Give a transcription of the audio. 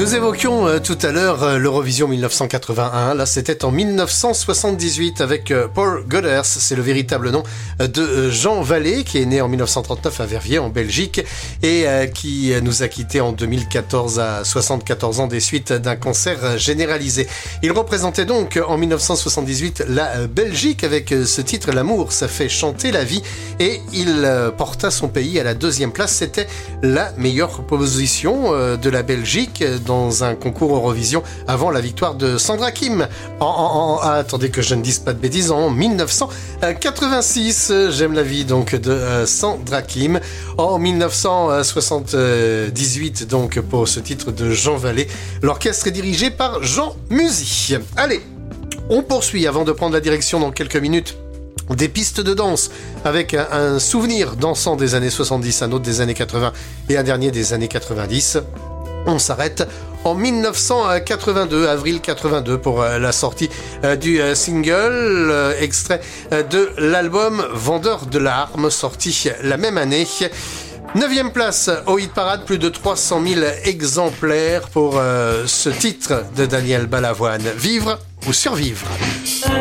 Nous évoquions tout à l'heure l'Eurovision 1981. Là, c'était en 1978 avec Paul Godders. C'est le véritable nom de Jean Vallée, qui est né en 1939 à Verviers, en Belgique, et qui nous a quittés en 2014 à 74 ans des suites d'un cancer généralisé. Il représentait donc en 1978 la Belgique avec ce titre « L'amour, ça fait chanter la vie » et il porta son pays à la deuxième place. C'était la meilleure position de la Belgique dans un concours Eurovision avant la victoire de Sandra Kim attendez que je ne dise pas de bêtises, en 1986. J'aime la vie donc de Sandra Kim. En 1978 donc pour ce titre de Jean Vallée. L'orchestre est dirigé par Jean Musy. Allez, on poursuit avant de prendre la direction dans quelques minutes des pistes de danse avec un souvenir dansant des années 70, un autre des années 80 et un dernier des années 90. On s'arrête en 1982, avril 82, pour la sortie du single, extrait de l'album Vendeur de larmes, sorti la même année. 9e place au hit parade, plus de 300 000 exemplaires pour ce titre de Daniel Balavoine. Vivre ou survivre.